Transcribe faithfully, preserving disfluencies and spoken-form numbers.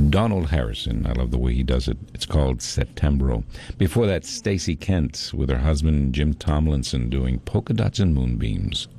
Donald Harrison. I love the way he does it. It's called Septembro. Before that, Stacey Kent with her husband Jim Tomlinson doing Polka Dots and Moonbeams.